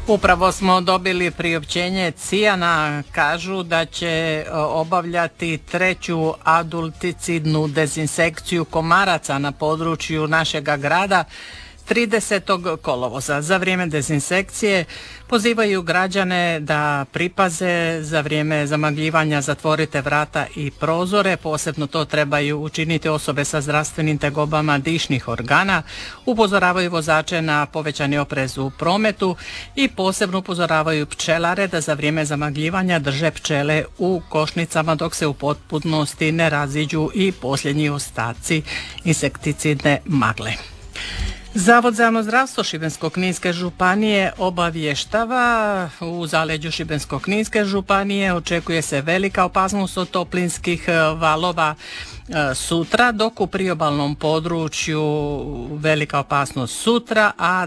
Upravo smo dobili priopćenje Cijana, kažu da će obavljati 3. adulticidnu dezinsekciju komaraca na području našega grada 30. kolovoza. Za vrijeme dezinsekcije pozivaju građane da pripaze, za vrijeme zamagljivanja zatvorite vrata i prozore, posebno to trebaju učiniti osobe sa zdravstvenim tegobama dišnih organa, upozoravaju vozače na povećani oprez u prometu i posebno upozoravaju pčelare da za vrijeme zamagljivanja drže pčele u košnicama dok se u potpunosti ne raziđu i posljednji ostaci insekticidne magle. Zavod za javno zdravstvo Šibensko-kninske županije obavještava u zaleđu Šibensko-kninske županije očekuje se velika opasnost od toplinskih valova sutra, dok u priobalnom području velika opasnost sutra, a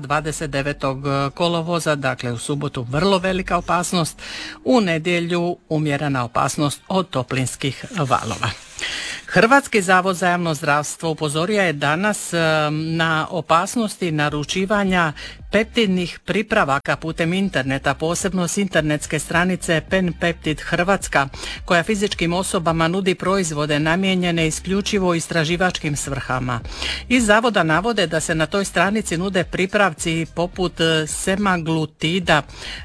29. kolovoza, dakle u subotu vrlo velika opasnost, u nedjelju umjerena opasnost od toplinskih valova. Hrvatski zavod za javno zdravstvo upozorio je danas na opasnosti naručivanja peptidnih pripravaka putem interneta, posebno s internetske stranice Penpeptid Hrvatska, koja fizičkim osobama nudi proizvode namijenjene isključivo istraživačkim svrhama. Iz zavoda navode da se na toj stranici nude pripravci poput semaglutida,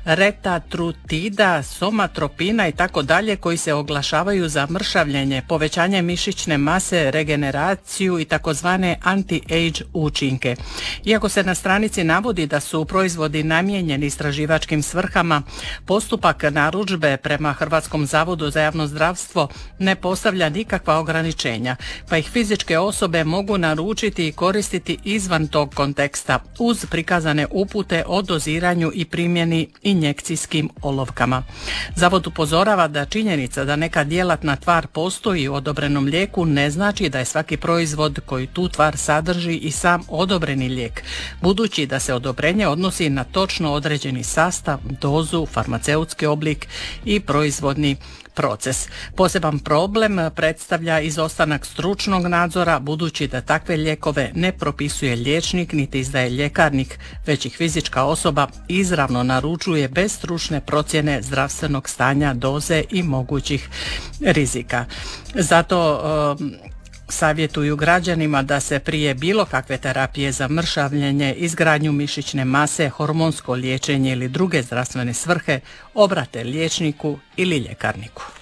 retatrutida, somatropina i tako dalje, koji se oglašavaju za mršavljenje, povećanje mišićne mase, regeneraciju i takozvane anti-age učinke. Iako se na stranici navodi da su proizvodi namijenjeni istraživačkim svrhama, postupak narudžbe prema Hrvatskom zavodu za javno zdravstvo ne postavlja nikakva ograničenja, pa ih fizičke osobe mogu naručiti i koristiti izvan tog konteksta uz prikazane upute o doziranju i primjeni injekcijskim olovkama. Zavod upozorava da činjenica da neka djelatna tvar postoji u odobrenom lijeku ne znači da je svaki proizvod koji tu tvar sadrži i sam odobreni lijek, budući da se odobrenje odnosi na točno određeni sastav, dozu, farmaceutski oblik i proizvodni proces. Poseban problem predstavlja izostanak stručnog nadzora, budući da takve lijekove ne propisuje liječnik niti izdaje ljekarnik, već ih fizička osoba izravno naručuje bez stručne procjene zdravstvenog stanja, doze i mogućih rizika. Zato savjetuju građanima da se prije bilo kakve terapije za mršavljenje, izgradnju mišićne mase, hormonsko liječenje ili druge zdravstvene svrhe obrate liječniku ili ljekarniku.